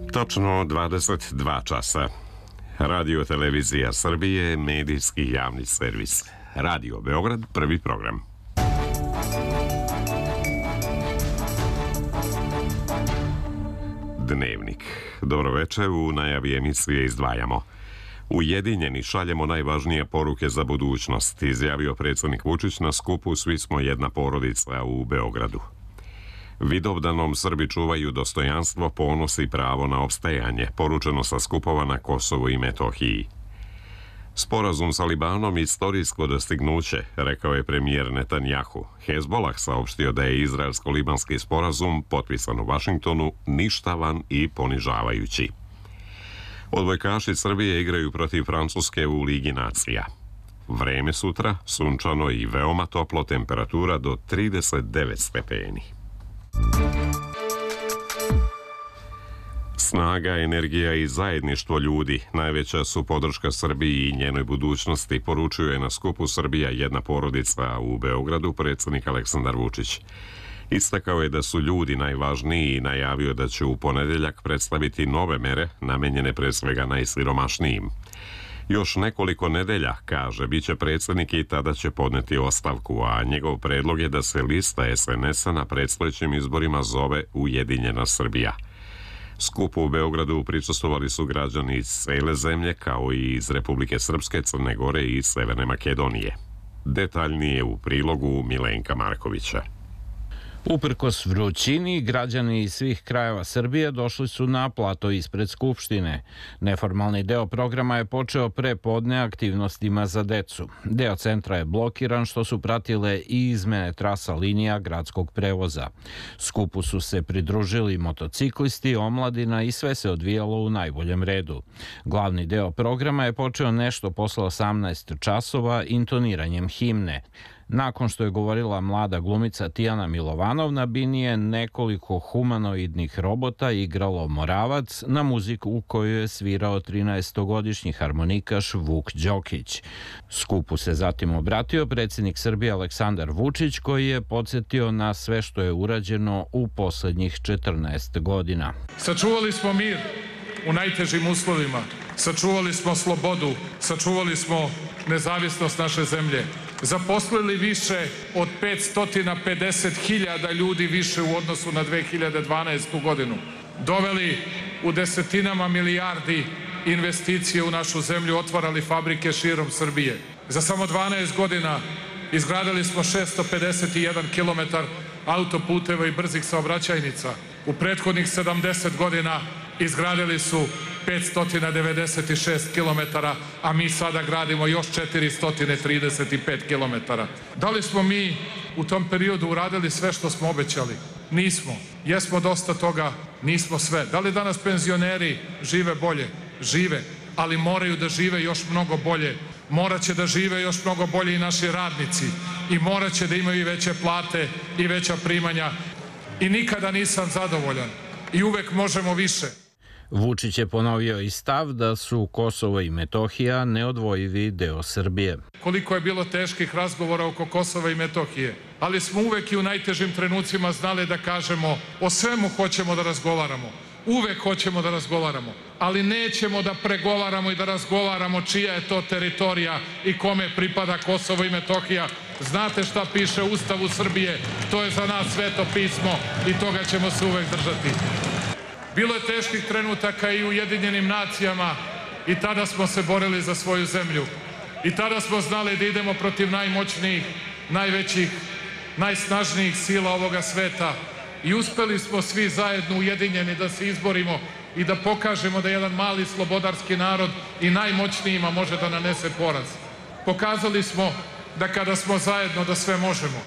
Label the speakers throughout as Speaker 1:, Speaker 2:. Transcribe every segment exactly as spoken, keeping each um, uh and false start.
Speaker 1: Točno dvadeset dva časa. Radio Televizija Srbije, medijski javni servis. Radio Beograd, prvi program. Dnevnik. Dobro večer, u najavi emisije izdvajamo. Ujedinjeni šaljemo najvažnije poruke za budućnost, izjavio predsjednik Vučić na skupu Svi smo jedna porodica u Beogradu. Vidovdanom Srbi čuvaju dostojanstvo, ponos i pravo na opstajanje, poručeno sa skupova na Kosovu i Metohiji. Sporazum sa Libanom istorijsko dostignuće, rekao je premijer Netanjahu. Hezbolah saopštio da je izraelsko-libanski sporazum, potpisan u Vašingtonu, ništavan i ponižavajući. Odbojkaši Srbije igraju protiv Francuske u Ligi nacija. Vreme sutra, sunčano i veoma toplo, temperatura do trideset devet stepeni. Snaga, energija i zajedništvo ljudi najveća su podrška Srbiji i njenoj budućnosti, poručuje na skupu Srbija jedna porodica u Beogradu predsjednik Aleksandar Vučić. Istakao je da su ljudi najvažniji i najavio da će u ponedeljak predstaviti nove mere namenjene pre svega najsiromašnijim. Još nekoliko nedelja, kaže, bit će predsjednik i tada će podneti ostavku, a njegov predlog je da se lista es en es-a na predstojećim izborima zove Ujedinjena Srbija. Skupu u Beogradu prisustvovali su građani iz cele zemlje, kao i iz Republike Srpske, Crne Gore i Severne Makedonije. Detaljnije u prilogu Milenka Markovića.
Speaker 2: Uprkos vrućini, građani iz svih krajeva Srbije došli su na plato ispred Skupštine. Neformalni deo programa je počeo pre podne aktivnostima za decu. Deo centra je blokiran, što su pratile i izmene trasa linija gradskog prevoza. Skupu su se pridružili motociklisti, omladina i sve se odvijalo u najboljem redu. Glavni deo programa je počeo nešto posle osamnaest časova intoniranjem himne. Nakon što je govorila mlada glumica Tijana Milovanov, na bini je nekoliko humanoidnih robota igralo Moravac na muziku u kojoj je svirao trinaestogodišnji harmonikaš Vuk Đokić. Skupu se zatim obratio predsjednik Srbije Aleksandar Vučić, koji je podsjetio na sve što je urađeno u poslednjih četrnaest godina.
Speaker 3: Sačuvali smo mir u najtežim uslovima, sačuvali smo slobodu, sačuvali smo nezavisnost naše zemlje. Zaposlili više od petsto pedeset hiljada ljudi više u odnosu na dve hiljade dvanaestu. godinu. Doveli u desetinama milijardi investicije u našu zemlju, otvarali fabrike širom Srbije. Za samo dvanaest godina izgradili smo šesto pedeset jedan kilometar autoputeva i brzih saobraćajnica. U prethodnih sedamdeset godina izgradili su petsto devedeset šest kilometara, a mi sada gradimo još četiristo trideset pet kilometara. Da li smo mi u tom periodu uradili sve što smo obećali? Nismo. Jesmo dosta toga, nismo sve. Da li danas penzioneri žive bolje? Žive, ali moraju da žive još mnogo bolje. Morat će da žive još mnogo bolje i naši radnici. I morat će da imaju i veće plate i veća primanja. I nikada nisam zadovoljan. I uvek možemo više.
Speaker 2: Vučić je ponovio i stav da su Kosovo i Metohija neodvojivi deo Srbije.
Speaker 3: Koliko je bilo teških razgovora oko Kosova i Metohije, ali smo uvek i u najtežim trenucima znali da kažemo o svemu hoćemo da razgovaramo. Uvek hoćemo da razgovaramo, ali nećemo da pregovaramo i da razgovaramo čija je to teritorija i kome pripada Kosovo i Metohija. Znate šta piše u Ustavu Srbije, to je za nas sveto pismo i toga ćemo se uvek držati. Bilo je teških trenutaka i u Ujedinjenim nacijama i tada smo se borili za svoju zemlju. I tada smo znali da idemo protiv najmoćnijih, najvećih, najsnažnijih sila ovoga sveta. I uspeli smo svi zajedno ujedinjeni da se izborimo i da pokažemo da jedan mali slobodarski narod i najmoćnijima može da nanese poraz. Pokazali smo da kada smo zajedno da sve možemo.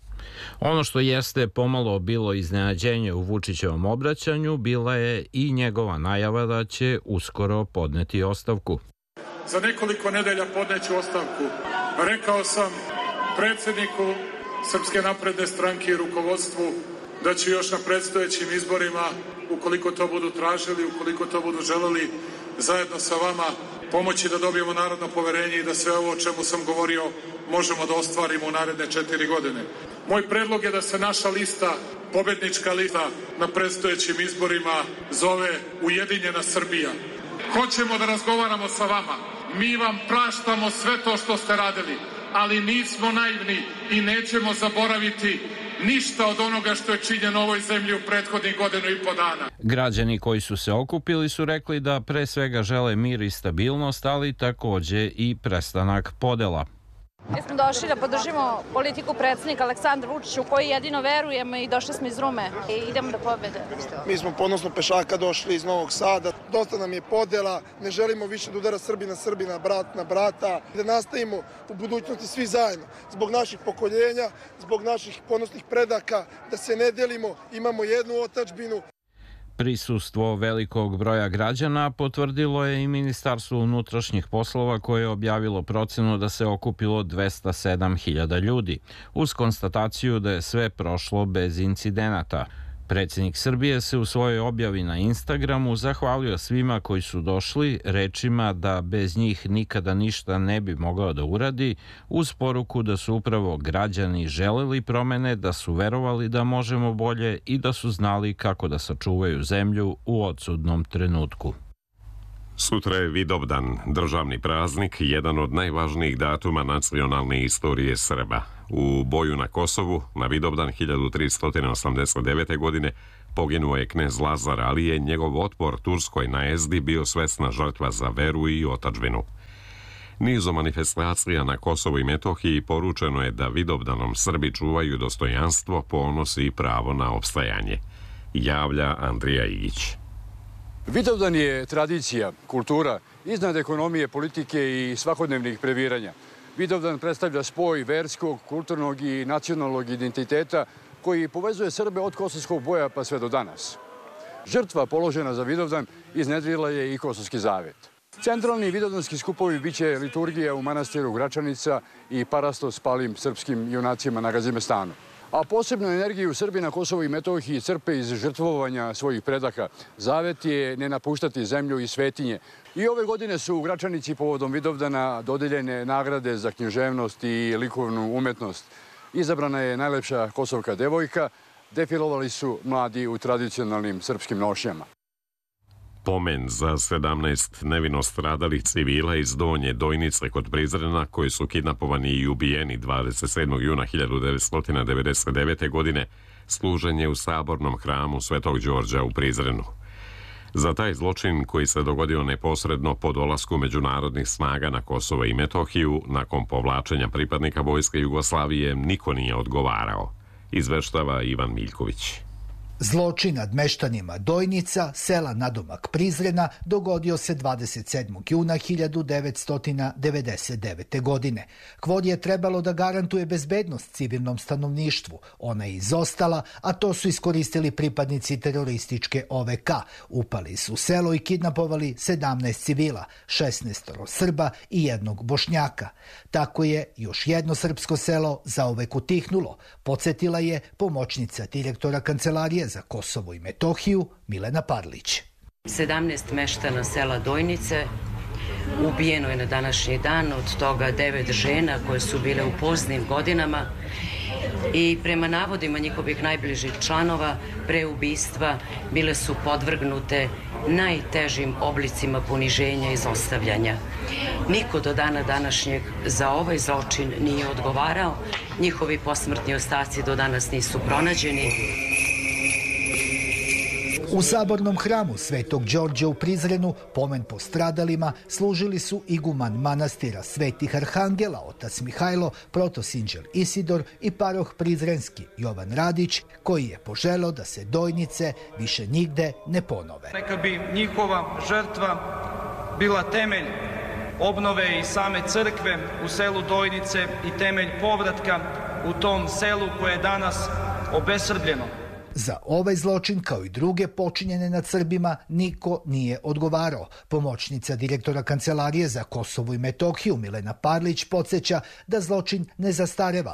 Speaker 2: Ono što jeste pomalo bilo iznenađenje u Vučićevom obraćanju bila je i njegova najava da će uskoro podneti ostavku.
Speaker 3: Za nekoliko nedelja podneću ostavku. Rekao sam predsjedniku Srpske napredne stranke i rukovodstvu da ću još na predstojećim izborima, ukoliko to budu tražili, ukoliko to budu želeli, zajedno sa vama pomoći da dobijemo narodno poverenje i da sve ovo o čemu sam govorio možemo da ostvarimo u naredne četiri godine. Moj predlog je da se naša lista pobednička lista na predstojećim izborima zove Ujedinjena Srbija. Hoćemo da razgovaramo sa vama. Mi vam praštamo sve to što ste radili, ali nismo naivni i nećemo zaboraviti ništa od onoga što je činjeno ovoj zemlji u prethodnih godinu i po dana.
Speaker 2: Građani koji su se okupili su rekli da pre svega žele mir i stabilnost, ali takođe i prestanak podela.
Speaker 4: Mi smo došli da podržimo politiku predsjednika Aleksandra Vučića u koju jedino verujemo i došli smo iz Rume i idemo do pobjede.
Speaker 5: Mi smo ponosno pešaka došli iz Novog Sada. Dosta nam je podela, ne želimo više da udara Srbi na Srbina, brat na brata. Da nastavimo u budućnosti svi zajedno, zbog naših pokoljenja, zbog naših ponosnih predaka, da se ne delimo, imamo jednu otadžbinu.
Speaker 2: Prisustvo velikog broja građana potvrdilo je i Ministarstvo unutrašnjih poslova koje je objavilo procenu da se okupilo dvesta sedam hiljada ljudi, uz konstataciju da je sve prošlo bez incidenata. Predsjednik Srbije se u svojoj objavi na Instagramu zahvalio svima koji su došli rečima da bez njih nikada ništa ne bi mogao da uradi, uz poruku da su upravo građani želeli promene, da su verovali da možemo bolje i da su znali kako da sačuvaju zemlju u odsudnom trenutku.
Speaker 1: Sutra je Vidovdan, državni praznik, jedan od najvažnijih datuma nacionalne istorije Srba. U boju na Kosovu, na Vidovdan hiljadu tristo osamdeset devete. godine, poginuo je knez Lazar, ali je njegov otpor turskoj najezdi bio svesna žrtva za veru i otadžbinu. Nizom manifestacija na Kosovu i Metohiji poručeno je da Vidovdanom Srbi čuvaju dostojanstvo, ponos i pravo na opstajanje. Javlja Andrija Igić.
Speaker 6: Vidovdan je tradicija, kultura, iznad ekonomije, politike i svakodnevnih previranja. Vidovdan predstavlja spoj verskog, kulturnog i nacionalnog identiteta koji povezuje Srbe od kosovskog boja pa sve do danas. Žrtva položena za Vidovdan iznedrila je i Kosovski zavet. Centralni vidovdanski skupovi biće liturgija u manastiru Gračanica i parasto s palim srpskim junacima na Gazimestanu. A posebnu energiju Srbi na Kosovu i Metohiji crpe iz žrtvovanja svojih predaka. Zavet je ne napuštati zemlju i svetinje. I ove godine su u Gračanici povodom Vidovdana dodeljene nagrade za književnost i likovnu umetnost. Izabrana je najlepša kosovka devojka, defilovali su mladi u tradicionalnim srpskim nošnjama.
Speaker 1: Pomen za sedamnaest nevino stradalih civila iz Donje Dojnice kod Prizrena, koji su kidnapovani i ubijeni dvadeset sedmog juna hiljadu devetsto devedeset devete. godine, služen je u sabornom hramu Svetog Đorđa u Prizrenu. Za taj zločin, koji se dogodio neposredno po dolasku međunarodnih snaga na Kosovo i Metohiju, nakon povlačenja pripadnika Vojske Jugoslavije, niko nije odgovarao, izveštava Ivan Miljković.
Speaker 7: Zločin nad meštanima Dojnica, sela nadomak Prizrena, dogodio se dvadeset sedmog juna hiljadu devetsto devedeset devete. godine. Kvod je trebalo da garantuje bezbednost civilnom stanovništvu. Ona je izostala, a to su iskoristili pripadnici terorističke O V K. Upali su u selo i kidnapovali sedamnaest civila, šesnaest Srba i jednog Bošnjaka. Tako je još jedno srpsko selo zauvek utihnulo, podsjetila je pomoćnica direktora Kancelarije za Kosovo i Metohiju Milena Parlić.
Speaker 8: sedamnaest meštana sela Dojnice ubijeno je na današnji dan, od toga devet žena koje su bile u poznim godinama i prema navodima njihovih najbližih članova pre ubistva bile su podvrgnute najtežim oblicima poniženja i zlostavljanja. Niko do dana današnjeg za ovaj zločin nije odgovarao, njihovi posmrtni ostaci do danas nisu pronađeni.
Speaker 7: U sabornom hramu Svetog Đorđa u Prizrenu pomen postradalima služili su iguman manastira Svetih Arhangela, otac Mihajlo, protosinđel Isidor i paroh Prizrenski Jovan Radić, koji je poželeo da se Dojnice više nigde ne ponove.
Speaker 9: Neka bi njihova žrtva bila temelj obnove i same crkve u selu Dojnice i temelj povratka u tom selu koje je danas obesrbljeno.
Speaker 7: Za ovaj zločin, kao i druge počinjene nad Srbima, niko nije odgovarao. Pomoćnica direktora Kancelarije za Kosovo i Metohiju Milena Parlić podsjeća da zločin ne zastareva,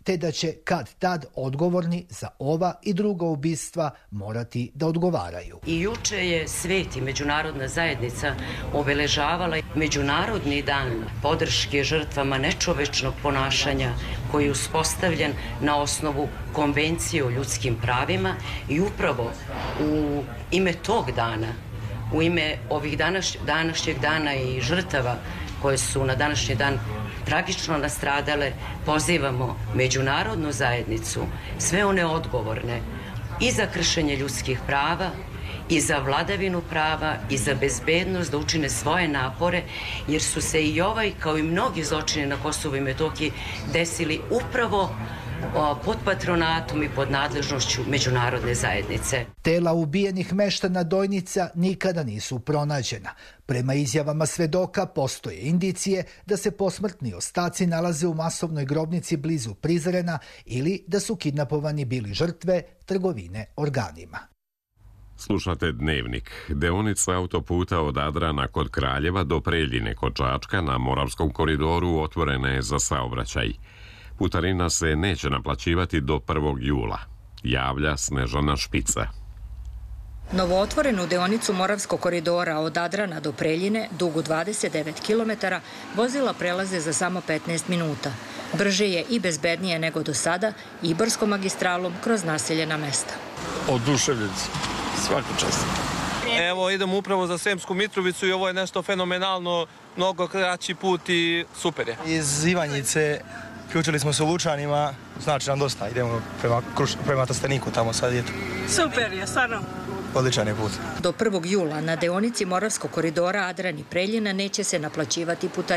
Speaker 7: te da će kad tad odgovorni za ova i druga ubistva morati da odgovaraju.
Speaker 8: I juče je svet i međunarodna zajednica obeležavala Međunarodni dan podrške žrtvama nečovečnog ponašanja koji je uspostavljen na osnovu Konvencije o ljudskim pravima i upravo u ime tog dana, u ime ovih današ, današnjeg dana i žrtava koje su na današnji dan tragično nastradale, pozivamo međunarodnu zajednicu, sve one odgovorne i za kršenje ljudskih prava, i za vladavinu prava, i za bezbednost da učine svoje napore, jer su se i ovaj, kao i mnogi zločini na Kosovu i Metohiji, desili upravo pod patronatom i pod nadležnošću međunarodne zajednice.
Speaker 7: Tela ubijenih meštana Dojnica nikada nisu pronađena. Prema izjavama svedoka postoje indicije da se posmrtni ostaci nalaze u masovnoj grobnici blizu Prizrena ili da su kidnapovani bili žrtve trgovine organima.
Speaker 1: Slušate Dnevnik. Deonica autoputa od Adrana kod Kraljeva do Preljine kod Čačka na Moravskom koridoru otvorena je za saobraćaj. Putarina se neće naplaćivati do prvog jula, javlja Snežana Špica.
Speaker 10: Novootvorenu deonicu Moravskog koridora od Adrana do Preljine, dugu dvadeset devet kilometara, vozila prelaze za samo petnaest minuta. Brže je i bezbednije nego do sada, Ibarskom magistralom kroz naseljena mesta.
Speaker 11: Oduševljen sam, svaka čast.
Speaker 12: Evo, idemo upravo za Sremsku Mitrovicu i ovo je nešto fenomenalno, mnogo kraći put i super je.
Speaker 13: Iz Ivanjice ključili smo se u Lučanima, znači nam dosta, idemo prema, prema Trsteniku, tamo sad je to.
Speaker 14: Super je, stvarno.
Speaker 13: Odličan je put.
Speaker 10: Do prvog jula na deonici Moravskog koridora Adran i Preljina neće se naplaćivati putarina.